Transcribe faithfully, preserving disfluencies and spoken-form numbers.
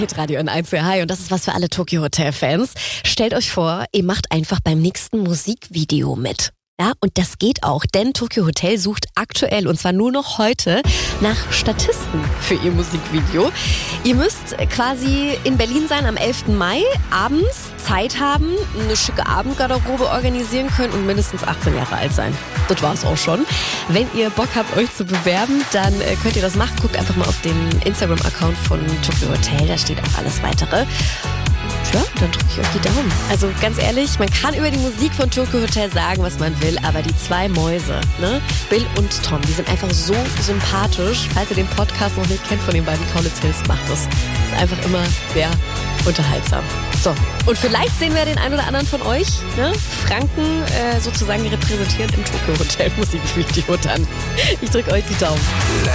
Hitradio N eins, ja, hi. Und das ist was für alle Tokio Hotel Fans. Stellt euch vor, ihr macht einfach beim nächsten Musikvideo mit. Ja, und das geht auch, denn Tokio Hotel sucht aktuell, und zwar nur noch heute, nach Statisten für ihr Musikvideo. Ihr müsst quasi in Berlin sein am elften Mai, abends Zeit haben, eine schicke Abendgarderobe organisieren können und mindestens achtzehn Jahre alt sein. Das war's auch schon. Wenn ihr Bock habt, euch zu bewerben, dann könnt ihr das machen. Guckt einfach mal auf den Instagram-Account von Tokio Hotel, da steht auch alles Weitere. Ja, dann drücke ich euch die Daumen. Also ganz ehrlich, man kann über die Musik von Tokio Hotel sagen, was man will, aber die zwei Mäuse, ne, Bill und Tom, die sind einfach so sympathisch. Falls ihr den Podcast noch nicht kennt von den beiden Kaulitz Hills, macht das. Das ist einfach immer sehr unterhaltsam. So, und vielleicht sehen wir den einen oder anderen von euch, ne, Franken äh, sozusagen repräsentiert im Tokio Hotel Musikvideo dann. Ich drücke euch die Daumen.